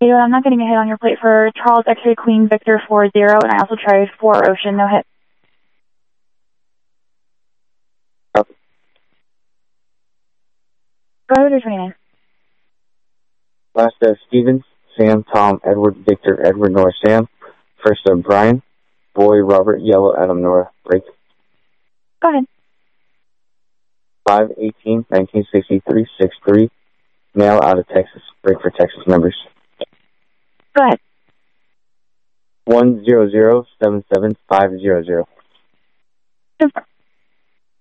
I'm not getting a hit on your plate for Charles X-ray Queen Victor 40, and I also tried 4 Ocean, no hit. Oh. Go ahead with your 29. Last Stevens, Sam, Tom, Edward, Victor, Edward, Nora, Sam. First Brian, Boy, Robert, Yellow, Adam, Nora, break. Go ahead. 5/18/1963, 6-3. Mail out of Texas. Break for Texas members. Go ahead. 100-77500. Super.